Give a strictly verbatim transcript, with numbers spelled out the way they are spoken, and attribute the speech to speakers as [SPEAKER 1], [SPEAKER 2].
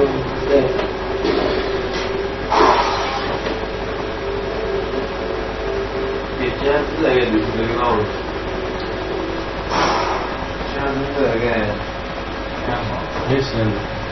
[SPEAKER 1] 对。
[SPEAKER 2] 你今天这个就是这个闹了，现在这个，看好，没时间。